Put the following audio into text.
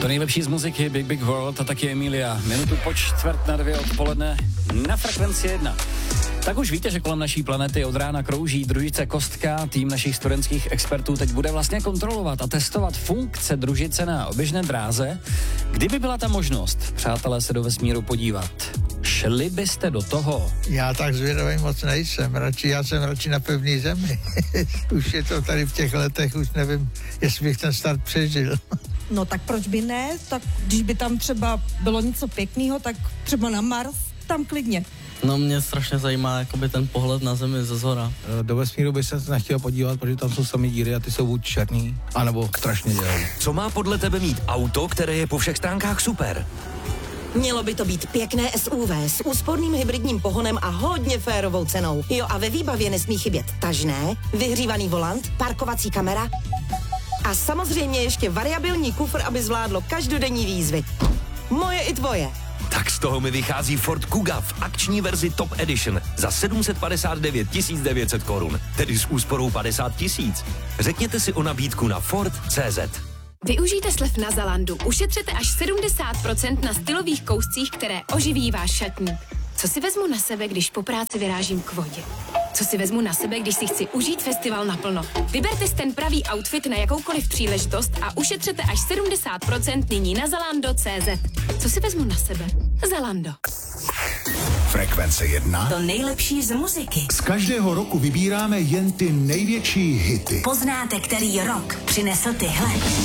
To nejlepší z muziky Big Big World a taky Emilia. Minutu po 1:45 odpoledne na Frekvenci 1. Tak už víte, že kolem naší planety od rána krouží družice Kostka. Tým našich studentských expertů teď bude vlastně kontrolovat a testovat funkce družice na oběžné dráze. Kdyby byla ta možnost, přátelé, se do vesmíru podívat, šli byste do toho? Já tak zvědavý moc nejsem, já jsem radši na pevné zemi. Už je to tady v těch letech, už nevím, jestli bych ten start přežil. No tak proč by ne? Tak když by tam třeba bylo něco pěkného, tak třeba na Mars, tam klidně. No mě strašně zajímá jakoby ten pohled na Zemi ze zhora. Do vesmíru bych se nechtěl podívat, protože tam jsou samý díry a ty jsou buď černý, anebo strašně dělají. Co má podle tebe mít auto, které je po všech stránkách super? Mělo by to být pěkné SUV s úsporným hybridním pohonem a hodně férovou cenou. Jo, a ve výbavě nesmí chybět tažné, vyhřívaný volant, parkovací kamera a samozřejmě ještě variabilní kufr, aby zvládlo každodenní výzvy. Moje i tvoje. Tak z toho mi vychází Ford Kuga v akční verzi Top Edition za 759 900 korun, tedy s úsporou 50 000. Řekněte si o nabídku na Ford.cz. Využijte slev na Zalandu. Ušetřete až 70% na stylových kouscích, které oživí váš šatník. Co si vezmu na sebe, když po práci vyrážím k vodě? Co si vezmu na sebe, když si chci užít festival naplno? Vyberte si ten pravý outfit na jakoukoliv příležitost a ušetřete až 70% nyní na Zalando.cz. Co si vezmu na sebe? Zalando. Frekvence 1. To nejlepší z muziky. Z každého roku vybíráme jen ty největší hity. Poznáte, který rok přinesl tyhle?